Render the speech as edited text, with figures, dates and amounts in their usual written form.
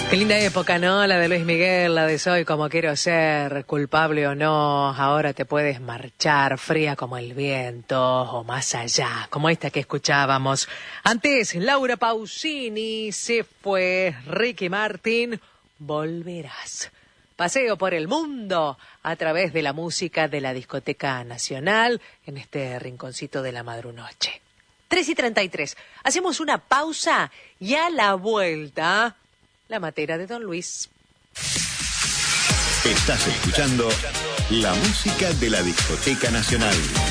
Qué linda época, ¿no? La de Luis Miguel, la de Soy como quiero ser, culpable o no, ahora te puedes marchar, fría como el viento, o más allá, como esta que escuchábamos. Antes, Laura Pausini, se fue, Ricky Martin, volverás. Paseo por el mundo a través de la música de la Discoteca Nacional en este rinconcito de la madrunoche. 3:33, hacemos una pausa y a la vuelta... la matera de Don Luis. Estás escuchando la música de la Discoteca Nacional.